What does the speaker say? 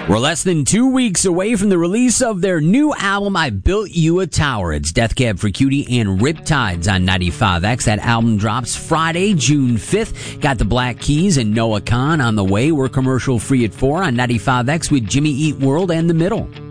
We're less than 2 weeks away from the release of their new album, I Built You a Tower. It's Death Cab for Cutie and Riptides on 95X. That album drops Friday, June 5th. Got the Black Keys and Noah Kahan on the way. We're commercial free at 4 on 95X with Jimmy Eat World and The Middle.